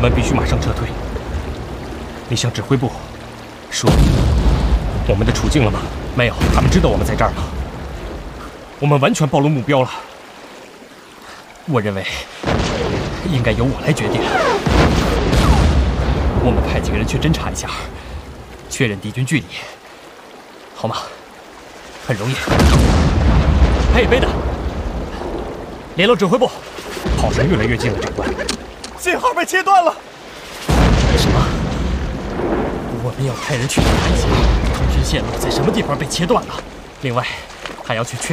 们必须马上撤退。你向指挥部说我们的处境了吗？没有，他们知道我们在这儿吗？我们完全暴露目标了。我认为应该由我来决定。我们派几个人去侦查一下，确认敌军距离，好吗？很容易。嘿，贝德，联络指挥部，炮声越来越近了，长官。 信号被切断了。 什么？我们要派人去查一下通讯线路在什么地方被切断了。另外，还要去确